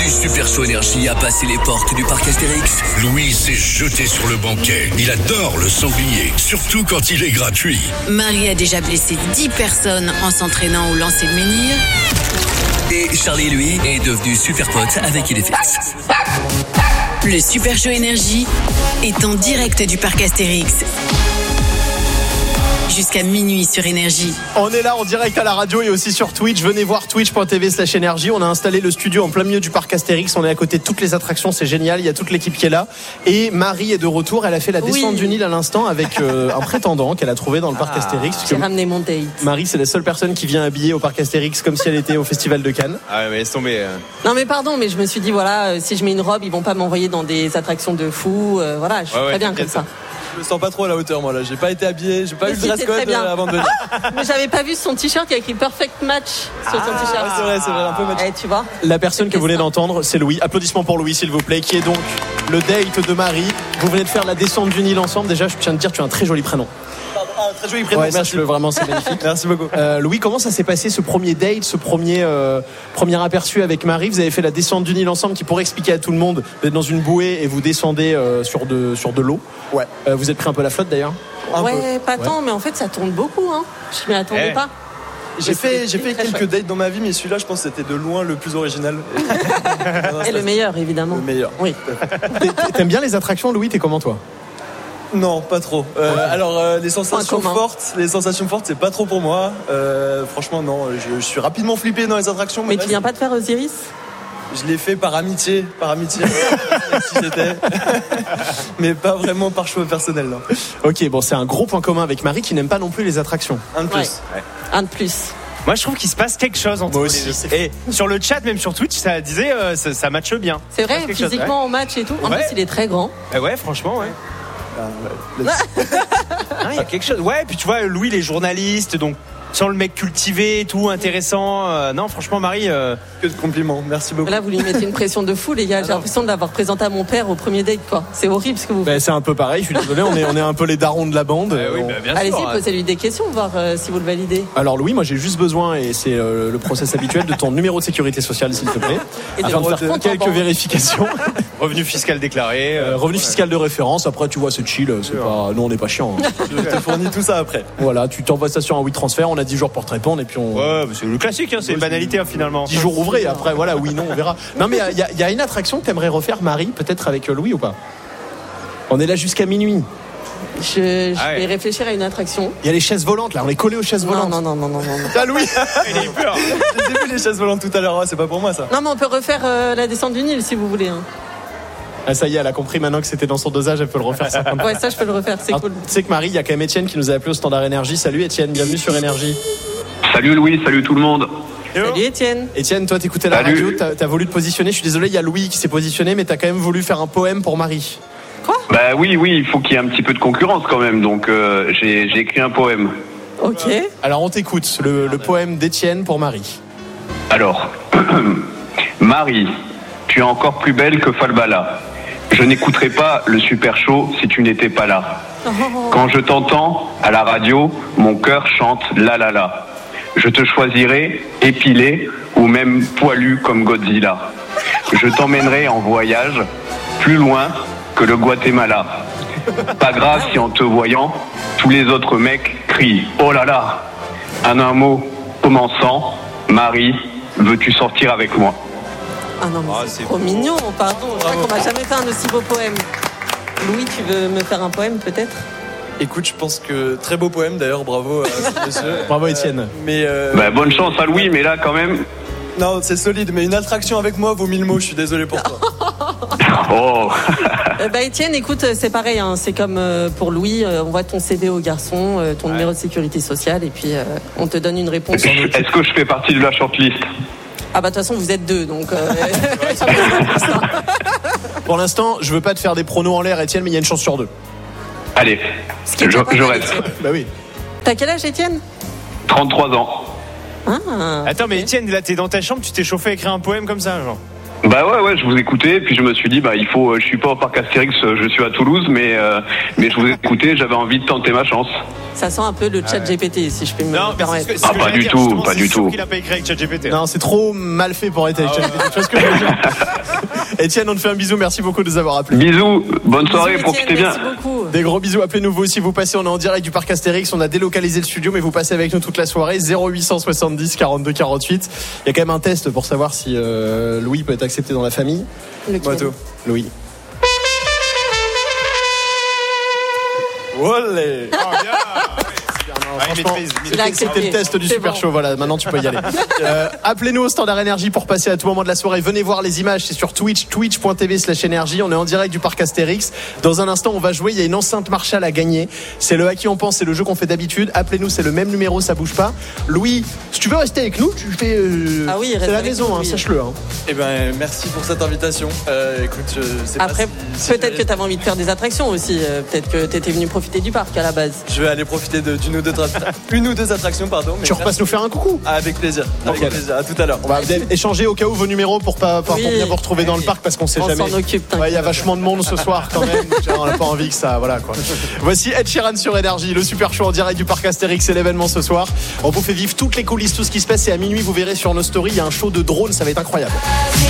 du Super Show Énergie a passé les portes du parc Astérix. Louis s'est jeté sur le banquet. Il adore le sanglier, surtout quand il est gratuit. Marie a déjà blessé 10 personnes en s'entraînant au lancer de menhir. Et Charlie, lui, est devenu super pote avec Idéfix. Le Super Show Énergie est en direct du parc Astérix. Jusqu'à minuit sur Énergie. On est là en direct à la radio et aussi sur Twitch. Venez voir twitch.tv/énergie. On a installé le studio en plein milieu du parc Astérix. On est à côté de toutes les attractions, c'est génial. Il y a toute l'équipe qui est là. Et Marie est de retour. Elle a fait la descente du Nil à l'instant avec un prétendant qu'elle a trouvé dans le parc Astérix. J'ai ramené mon date. Marie, c'est la seule personne qui vient habillée au parc Astérix comme si elle était au Festival de Cannes. Ah ouais, mais laisse tomber. Non mais pardon, mais je me suis dit voilà, si je mets une robe, ils vont pas m'envoyer dans des attractions de fous. Voilà, je suis très bien comme ça. Je me sens pas trop à la hauteur, moi là. J'ai pas été habillé, j'ai pas eu le dress code avant de venir. Mais j'avais pas vu son t-shirt qui a écrit Perfect Match sur son t-shirt. C'est vrai, un peu match. Tu vois. La personne que vous venez d'entendre, c'est Louis. Applaudissements pour Louis, s'il vous plaît, qui est donc le date de Marie. Vous venez de faire la descente du Nil ensemble. Déjà, je tiens à te dire, tu as un très joli prénom. Très joli prénom. Ouais, merci. Vraiment, c'est magnifique. Merci beaucoup. Louis, comment ça s'est passé ce premier date, ce premier aperçu avec Marie? Vous avez fait la descente du Nil ensemble, qui pourrait expliquer à tout le monde. Vous êtes dans une bouée et vous descendez sur de l'eau. Ouais. Vous êtes pris un peu la flotte d'ailleurs? Ouais, pas tant, mais en fait ça tourne beaucoup. Hein. Je m'y attendais pas. J'ai fait quelques dates dans ma vie, mais celui-là, je pense que c'était de loin le plus original. Et le meilleur, évidemment. Le meilleur. Oui. T'aimes bien les attractions, Louis? T'es comment toi? Non, pas trop. Alors les sensations fortes, c'est pas trop pour moi. Franchement, non. Je suis rapidement flippé dans les attractions. Mais tu viens pas de faire Osiris? Je l'ai fait par amitié, si j'étais. Mais pas vraiment par choix personnel, non. Ok, bon, c'est un gros point commun avec Marie qui n'aime pas non plus les attractions. Un de plus. Ouais. Un de plus. Moi, je trouve qu'il se passe quelque chose entre les deux. Et sur le chat, même sur Twitch, ça disait ça matche bien. C'est vrai, physiquement, on match et tout. En plus, il est très grand. Ouais, franchement, ouais. Il y a quelque chose. Ouais, puis tu vois, Louis, il est journaliste, donc sans le mec cultivé et tout, intéressant. Non, franchement, Marie. Que de compliments, merci beaucoup. Là, vous lui mettez une pression de fou, les gars. J'ai l'impression de l'avoir présenté à mon père au premier date, quoi. C'est horrible ce que vous faites. C'est un peu pareil, je suis désolé, on est un peu les darons de la bande. Oui, bien sûr. Allez-y, posez-lui des questions, voir si vous le validez. Alors, Louis, moi j'ai juste besoin, et c'est le process habituel, de ton numéro de sécurité sociale, s'il te plaît. Et afin de faire quelques vérifications. Revenu fiscal déclaré. Revenu fiscal de référence, après, tu vois, c'est chill. Nous, on n'est pas chiant. Je te fournis tout ça après. Voilà, tu t'envoies ça sur un WeTransfer, on a 10 jours pour te répondre, et puis on. Ouais, c'est le classique, c'est une banalité, finalement. 10 jours ouvrés, après, voilà, oui, non, on verra. Non, mais il y a une attraction que t'aimerais refaire, Marie, peut-être avec Louis ou pas? On est là jusqu'à minuit. Je vais réfléchir à une attraction. Il y a les chaises volantes, là, on est collé aux chaises volantes. Non. Ah, Louis. Il a eu peur. J'ai vu les chaises volantes tout à l'heure, c'est pas pour moi ça. Non, mais on peut refaire la descente du Nil si vous voulez. Hein. Ah, ça y est, elle a compris maintenant que c'était dans son dosage, elle peut le refaire. Ça. Ouais, ça je peux le refaire, c'est cool. Tu sais que Marie, il y a quand même Étienne qui nous a appelé au standard Énergie. Salut Étienne, bienvenue sur Énergie. Salut Louis, salut tout le monde. Salut Étienne. Étienne, toi t'écoutais la radio, t'as voulu te positionner. Je suis désolé, il y a Louis qui s'est positionné, mais t'as quand même voulu faire un poème pour Marie. Quoi? Bah oui, il faut qu'il y ait un petit peu de concurrence quand même, donc j'ai écrit un poème. Ok. Alors on t'écoute, le poème d'Étienne pour Marie. Alors, Marie, tu es encore plus belle que Falbala. Je n'écouterai pas le Super Show si tu n'étais pas là. Quand je t'entends à la radio, mon cœur chante la la la. Je te choisirai épilé ou même poilu comme Godzilla. Je t'emmènerai en voyage plus loin que le Guatemala. Pas grave si en te voyant, tous les autres mecs crient « Oh là là !» En un mot commençant, Marie, veux-tu sortir avec moi? Ah non, mais c'est trop mignon, pardon. Je crois qu'on m'a jamais fait un aussi beau poème. Louis, tu veux me faire un poème peut-être? Écoute, je pense que très beau poème d'ailleurs, bravo à ce monsieur. Bravo Étienne. Mais bonne chance à Louis, mais là quand même. Non, c'est solide, mais une attraction avec moi vaut 1000 mots, je suis désolé pour toi. Oh. Étienne, écoute, c'est pareil, hein, c'est comme pour Louis, on voit ton CV au garçon, ton numéro de sécurité sociale, et puis on te donne une réponse. Est-ce que je fais partie de la shortlist? Ah bah de toute façon vous êtes deux, donc Pour l'instant, je veux pas te faire des pronos en l'air, Étienne, mais il y a une chance sur deux. Allez, je reste. Bah oui. T'as quel âge, Étienne? 33 ans. Ah. Attends, mais Étienne, là t'es dans ta chambre, tu t'es chauffé à écrire un poème comme ça, genre? Bah ouais, je vous écoutais, puis je me suis dit, je suis pas au parc Astérix, je suis à Toulouse, mais je vous écoutais, j'avais envie de tenter ma chance. Ça sent un peu le chat GPT, si je peux me permettre. Pas du tout, pas du tout. Il a pas écrit avec chat GPT. Non, c'est trop mal fait pour être avec chat GPT. Tu vois ce que je veux dire? Étienne, on te fait un bisou, merci beaucoup de nous avoir appelés. Bisous, bonne soirée, profitez bien. Merci beaucoup. Des gros bisous, appelez-nous vous aussi, vous passez, on est en direct du parc Astérix, on a délocalisé le studio, mais vous passez avec nous toute la soirée, 0870 42 48. Il y a quand même un test pour savoir si Louis peut être accepté dans la famille. Louis. Olé. C'était le test du Super Show. Voilà, maintenant tu peux y aller. Appelez-nous au Standard Énergie pour passer à tout moment de la soirée. Venez voir les images, c'est sur twitch.tv/énergie. On est en direct du parc Astérix. Dans un instant, on va jouer. Il y a une enceinte Marshall à gagner. C'est le à qui on pense, c'est le jeu qu'on fait d'habitude. Appelez-nous, c'est le même numéro, ça bouge pas. Louis, si tu veux rester avec nous, tu fais. C'est la maison, hein, sache-le. Hein. Eh ben, merci pour cette invitation. Écoute, je sais Après, pas si peut-être que tu avais envie de faire des attractions aussi. Peut-être que tu étais venu profiter du parc à la base. Je vais aller profiter une ou deux attractions, pardon. Tu repasses nous faire un coucou. Avec plaisir. Avec plaisir. À tout à l'heure. On va échanger au cas où vos numéros pour bien vous retrouver dans le parc parce qu'on sait jamais. On s'en occupe. Il y a vachement de monde ce soir quand même. On n'a pas envie que ça. Voilà quoi. Voici Ed Sheeran sur Énergie, le Super Show en direct du parc Astérix. C'est l'événement ce soir. On vous fait vivre toutes les coulisses, tout ce qui se passe. Et à minuit, vous verrez sur nos stories, il y a un show de drone. Ça va être incroyable.